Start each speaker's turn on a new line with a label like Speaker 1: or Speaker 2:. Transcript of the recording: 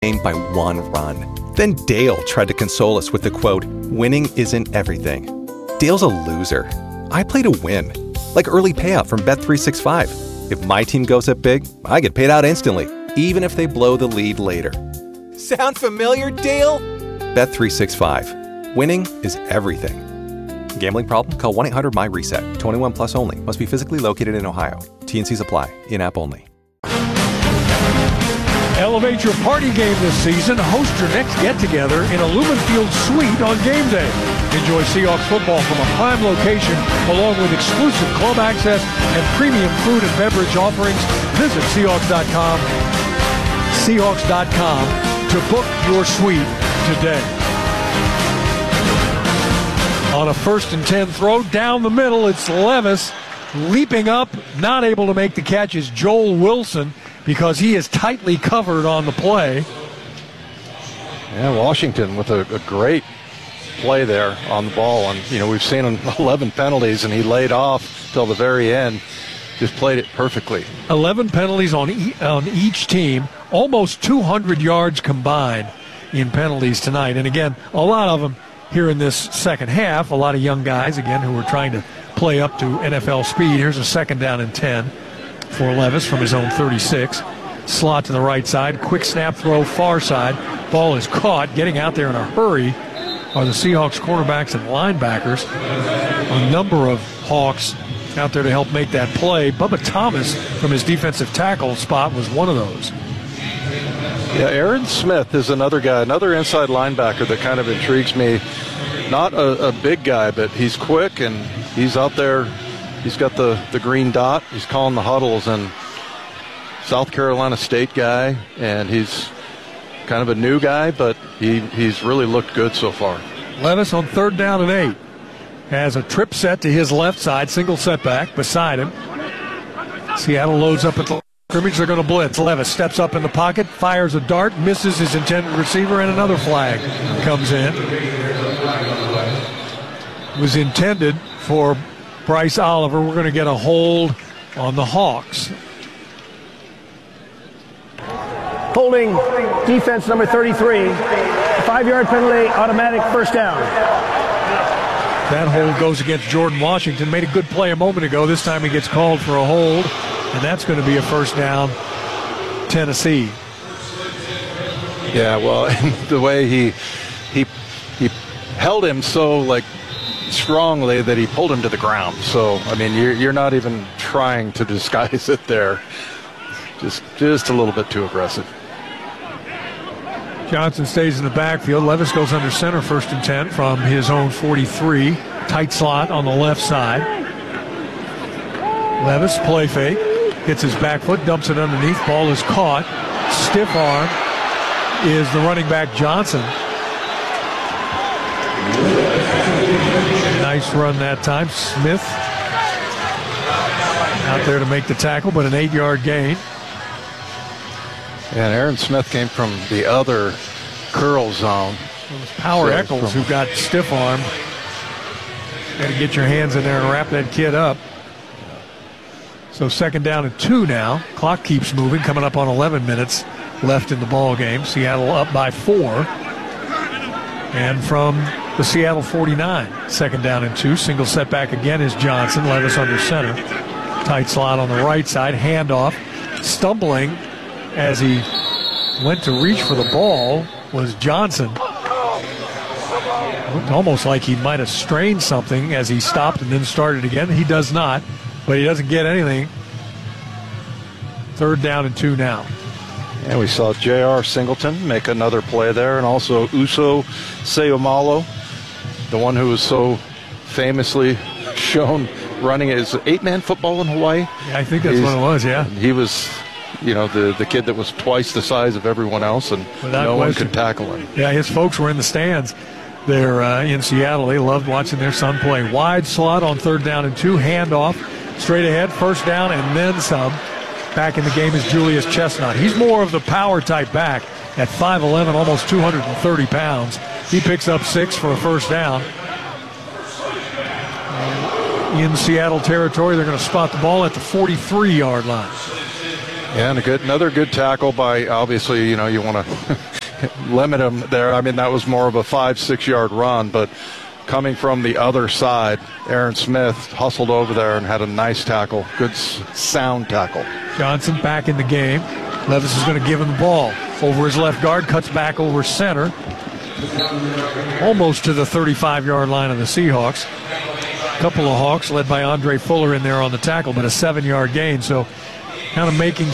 Speaker 1: game by 1 run. Then Dale tried to console us with the quote, "Winning isn't everything." Dale's a loser. I play to win. Like early payout from Bet365. If my team goes up big, I get paid out instantly, even if they blow the lead later. Sound familiar, Dale? Bet365. Winning is everything. Gambling problem? Call 1-800-MY-RESET. 21 plus only. Must be physically located in Ohio. T&Cs apply. In-app only.
Speaker 2: Elevate your party game this season. Host your next get-together in a Lumen Field suite on game day. Enjoy Seahawks football from a prime location, along with exclusive club access and premium food and beverage offerings. Visit Seahawks.com to book your suite today. On a 1st and 10 throw down the middle, it's Levis leaping up, not able to make the catch is Joel Wilson, because he is tightly covered on the play.
Speaker 3: Yeah, Washington with a great play there on the ball. And, we've seen him 11 penalties, and he laid off till the very end. Just played it perfectly.
Speaker 2: 11 penalties on each team, almost 200 yards combined in penalties tonight. And, again, a lot of them here in this second half. A lot of young guys, again, who are trying to play up to NFL speed. Here's a 2nd down and 10. For Levis from his own 36. Slot to the right side. Quick snap throw far side. Ball is caught. Getting out there in a hurry are the Seahawks cornerbacks and linebackers. A number of Hawks out there to help make that play. Bubba Thomas from his defensive tackle spot was one of those.
Speaker 3: Yeah, Aaron Smith is another guy, another inside linebacker that kind of intrigues me. Not a big guy, but he's quick and he's out there. He's got the green dot. He's calling the huddles, and South Carolina State guy, and he's kind of a new guy, but he's really looked good so far.
Speaker 2: Levis on 3rd down and 8 has a trip set to his left side, single setback beside him. Seattle loads up at the scrimmage. They're going to blitz. Levis steps up in the pocket, fires a dart, misses his intended receiver, and another flag comes in. It was intended for Bryce Oliver. We're going to get a hold on the Hawks.
Speaker 4: Holding defense number 33. 5-yard penalty, automatic 1st down.
Speaker 2: That hold goes against Jordan Washington. Made a good play a moment ago. This time he gets called for a hold, and that's going to be a 1st down, Tennessee.
Speaker 3: Yeah, well, the way he held him so strongly that he pulled him to the ground. So, I mean, you're not even trying to disguise it there. Just a little bit too aggressive.
Speaker 2: Johnson stays in the backfield. Levis goes under center, 1st and 10 from his own 43. Tight slot on the left side. Levis, play fake. Hits his back foot, dumps it underneath. Ball is caught. Stiff arm is the running back Johnson. Nice run that time. Smith out there to make the tackle, but an 8-yard gain.
Speaker 3: And Aaron Smith came from the other curl zone.
Speaker 2: It was Power Eccles who got stiff arm. Got to get your hands in there and wrap that kid up. So 2nd down and 2 now. Clock keeps moving, coming up on 11 minutes left in the ball game. Seattle up by 4. And from the Seattle 49, 2nd down and 2. Single setback again is Johnson. Levis under center. Tight slot on the right side. Handoff. Stumbling as he went to reach for the ball was Johnson. Looked almost like he might have strained something as he stopped and then started again. He does not, but he doesn't get anything. 3rd down and 2 now.
Speaker 3: And we saw J.R. Singleton make another play there, and also Uso Seumalo, the one who was so famously shown running his 8-man football in Hawaii.
Speaker 2: Yeah, I think that's what it was, yeah.
Speaker 3: He was, the kid that was twice the size of everyone else, and no one could tackle him.
Speaker 2: Yeah, his folks were in the stands there in Seattle. They loved watching their son play. Wide slot on 3rd down and 2. Handoff straight ahead, 1st down and then some. Back in the game is Julius Chestnut. He's more of the power type back at 5'11", almost 230 pounds. He picks up 6 for a 1st down. In Seattle territory, they're going to spot the ball at the 43-yard line.
Speaker 3: Yeah, and another good tackle by, obviously, you want to limit him there. I mean, that was more of a 5-6 yard run, but coming from the other side, Aaron Smith hustled over there and had a nice tackle, good sound tackle.
Speaker 2: Johnson back in the game. Levis is going to give him the ball. Over his left guard, cuts back over center. Almost to the 35-yard line of the Seahawks. A couple of Hawks led by Andre Fuller in there on the tackle, but a 7-yard gain. So kind of making